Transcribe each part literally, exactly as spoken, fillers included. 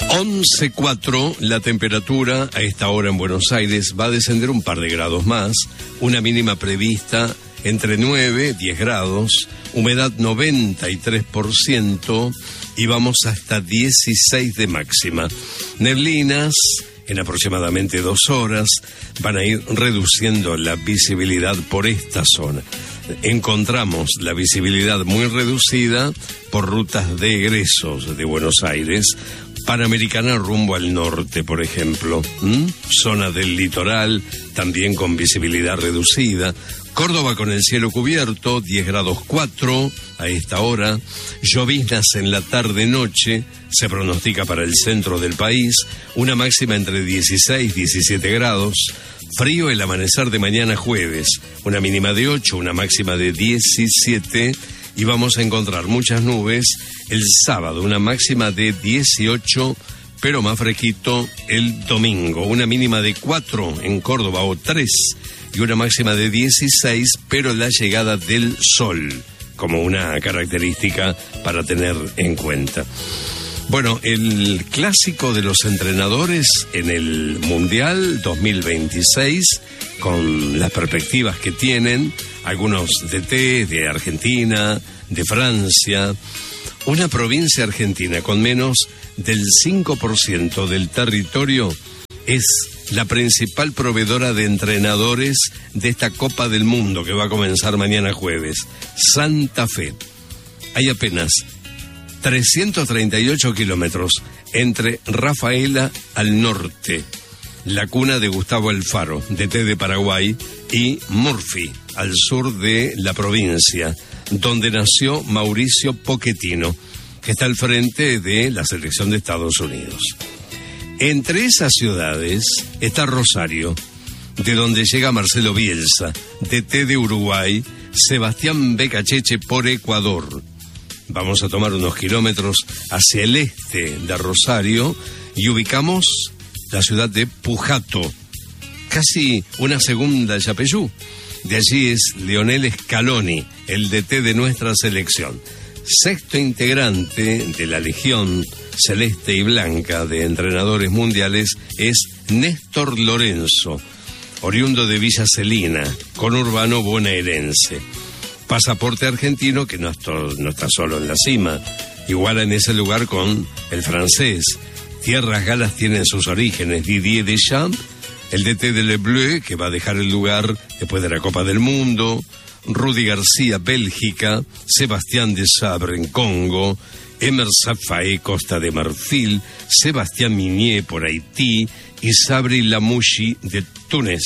once cuatro, la temperatura a esta hora en Buenos Aires va a descender un par de grados más, una mínima prevista entre nueve, diez grados, humedad noventa y tres por ciento y vamos hasta dieciséis de máxima. Neblinas en aproximadamente dos horas van a ir reduciendo la visibilidad por esta zona. Encontramos la visibilidad muy reducida por rutas de egresos de Buenos Aires, Panamericana rumbo al norte, por ejemplo, ¿Mm? Zona del litoral también con visibilidad reducida, Córdoba con el cielo cubierto, diez grados cuatro a esta hora, lloviznas en la tarde-noche, se pronostica para el centro del país, una máxima entre dieciséis y diecisiete grados, frío el amanecer de mañana jueves, una mínima de ocho, una máxima de diecisiete, y vamos a encontrar muchas nubes el sábado, una máxima de dieciocho, pero más fresquito el domingo, una mínima de cuatro en Córdoba o tres, y una máxima de dieciséis, pero la llegada del sol como una característica para tener en cuenta. Bueno, el clásico de los entrenadores en el Mundial dos mil veintiséis, con las perspectivas que tienen, algunos D T de Argentina, de Francia, una provincia argentina con menos del cinco por ciento del territorio es la principal proveedora de entrenadores de esta Copa del Mundo que va a comenzar mañana jueves, Santa Fe. Hay apenas trescientos treinta y ocho kilómetros entre Rafaela al norte, la cuna de Gustavo Alfaro, D T de Paraguay, y Murphy, al sur de la provincia, donde nació Mauricio Pochettino, que está al frente de la selección de Estados Unidos. Entre esas ciudades está Rosario, de donde llega Marcelo Bielsa, D T de Uruguay, Sebastián Becacheche por Ecuador. Vamos a tomar unos kilómetros hacia el este de Rosario y ubicamos la ciudad de Pujato, casi una segunda Yapeyú. De allí es Lionel Scaloni, el D T de nuestra selección. Sexto integrante de la Legión Celeste y Blanca de entrenadores mundiales es Néstor Lorenzo, oriundo de Villa Celina, conurbano bonaerense. Pasaporte argentino que no está, no está solo en la cima, iguala en ese lugar con el francés. Tierras Galas tienen sus orígenes Didier Deschamps, el D T de Le Bleu, que va a dejar el lugar después de la Copa del Mundo, Rudy García, Bélgica, Sebastián de Sabre en Congo, Emerson Faé, Costa de Marfil, Sebastián Minier por Haití y Sabri Lamouchi de Túnez.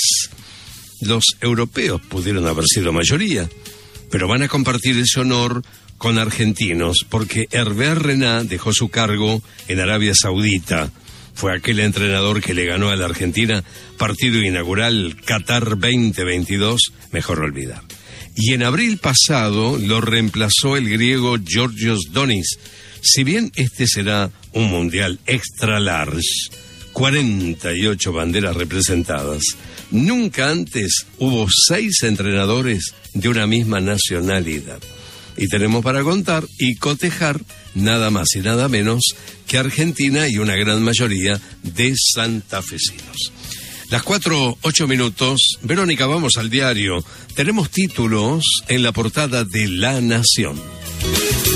Los europeos pudieron haber sido mayoría, pero van a compartir ese honor con argentinos, porque Hervé Renard dejó su cargo en Arabia Saudita. Fue aquel entrenador que le ganó a la Argentina partido inaugural Qatar veinte veintidós, mejor olvidar. Y en abril pasado lo reemplazó el griego Georgios Donis. Si bien este será un mundial extra large, cuarenta y ocho banderas representadas, nunca antes hubo seis entrenadores de una misma nacionalidad. Y tenemos para contar y cotejar nada más y nada menos que Argentina y una gran mayoría de santafesinos. Las cuatro, ocho minutos. Verónica, vamos al diario. Tenemos títulos en la portada de La Nación.